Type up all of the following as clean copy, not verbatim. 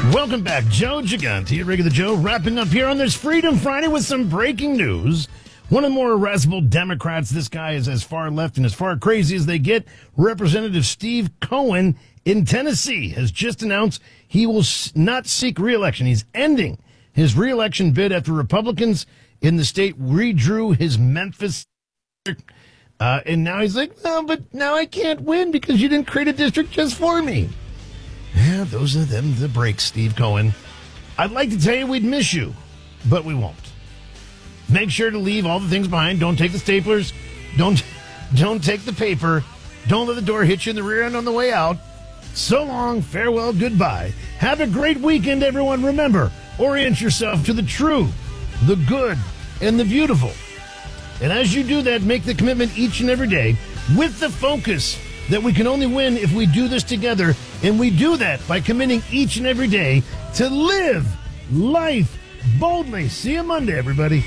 Welcome back. Joe Gigante, Regular Joe, wrapping up here on this Freedom Friday with some breaking news. One of the more irascible Democrats, this guy is as far left and as far crazy as they get. Representative Steve Cohen in Tennessee has just announced he will not seek re-election. He's ending his re-election bid after Republicans in the state redrew his Memphis district. And now he's like, no, but now I can't win because you didn't create a district just for me. Yeah, those are them, the breaks, Steve Cohen. I'd like to tell you we'd miss you, but we won't. Make sure to leave all the things behind. Don't take the staplers. Don't take the paper. Don't let the door hit you in the rear end on the way out. So long, farewell, goodbye. Have a great weekend, everyone. Remember, orient yourself to the true, the good, and the beautiful. And as you do that, make the commitment each and every day with the focus that we can only win if we do this together. And we do that by committing each and every day to live life boldly. See you Monday, everybody.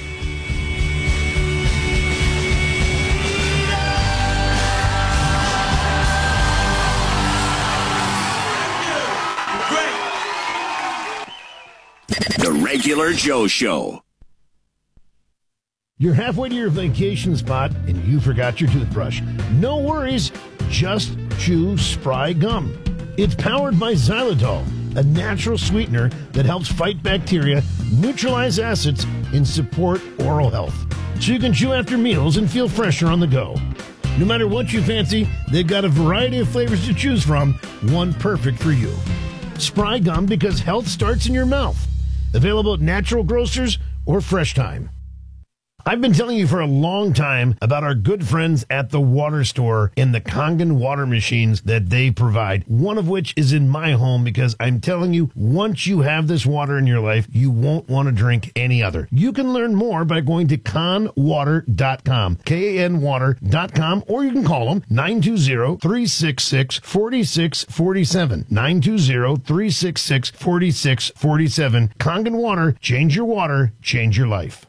The Regular Joe Show. You're halfway to your vacation spot and you forgot your toothbrush. No worries, just chew Spry Gum. It's powered by xylitol, a natural sweetener that helps fight bacteria, neutralize acids, and support oral health. So you can chew after meals and feel fresher on the go. No matter what you fancy, they've got a variety of flavors to choose from, one perfect for you. Spry Gum, because health starts in your mouth. Available at natural grocers or Fresh Time. I've been telling you for a long time about our good friends at the Water Store and the Kangen water machines that they provide, one of which is in my home because I'm telling you, once you have this water in your life, you won't want to drink any other. You can learn more by going to kanwater.com, KANwater.com, or you can call them 920-366-4647, 920-366-4647. Kangen Water, change your water, change your life.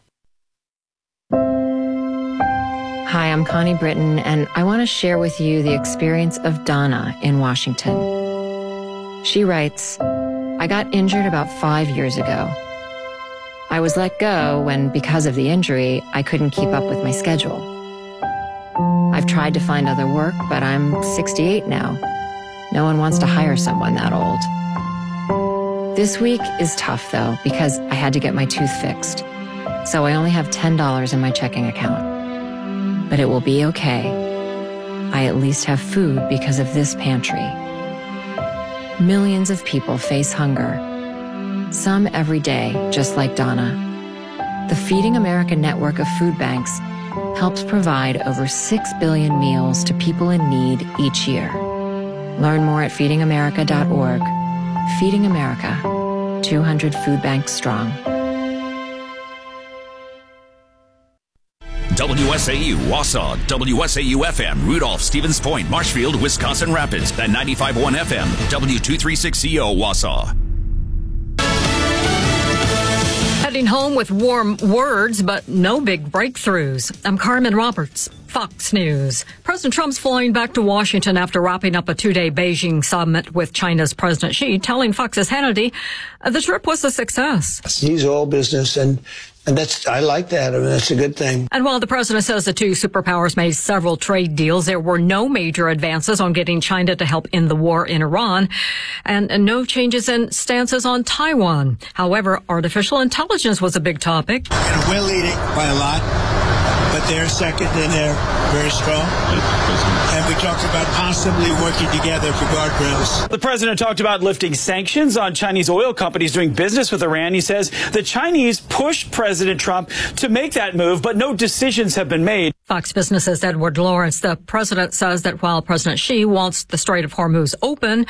Hi, I'm Connie Britton, and I want to share with you the experience of Donna in Washington. She writes, I got injured about 5 years ago. I was let go when, because of the injury, I couldn't keep up with my schedule. I've tried to find other work, but I'm 68 now. No one wants to hire someone that old. This week is tough, though, because I had to get my tooth fixed. So I only have $10 in my checking account. But it will be okay. I at least have food because of this pantry. Millions of people face hunger. Some every day, just like Donna. The Feeding America network of food banks helps provide over 6 billion meals to people in need each year. Learn more at feedingamerica.org. Feeding America, 200 food banks strong. WSAU, Wausau, WSAU-FM, Rudolph, Stevens Point, Marshfield, Wisconsin Rapids, and 95.1 FM, W236CO, Wausau. Heading home with warm words, but no big breakthroughs. I'm Carmen Roberts, Fox News. President Trump's flying back to Washington after wrapping up a 2-day Beijing summit with China's President Xi, telling Fox's Hannity the trip was a success. He's all business, and I like that. I mean, that's a good thing. And while the president says the two superpowers made several trade deals, there were no major advances on getting China to help end the war in Iran and no changes in stances on Taiwan. However, artificial intelligence was a big topic. And we're leading by a lot, but they're second and they're very strong. And we talked about possibly working together for guardrails. The president talked about lifting sanctions on Chinese oil companies doing business with Iran. He says the Chinese pushed President Trump to make that move, but no decisions have been made. Fox Business's Edward Lawrence. The president says that while President Xi wants the Strait of Hormuz open,